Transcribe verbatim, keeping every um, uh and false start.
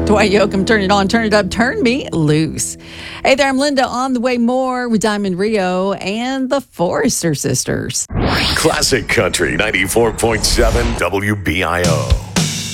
Dwight Yoakam, turn it on, turn it up, turn me loose. Hey there, I'm Linda. On the way, more with Diamond Rio and the Forrester Sisters. Classic Country ninety-four point seven W B I O.